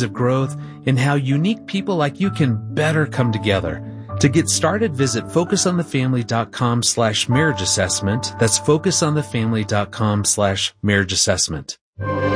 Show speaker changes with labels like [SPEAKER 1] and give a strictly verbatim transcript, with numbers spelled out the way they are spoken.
[SPEAKER 1] stories of growth and how unique people like you can better come together. To get started, visit focusonthefamily.com slash marriage assessment. That's focusonthefamily.com slash marriage assessment.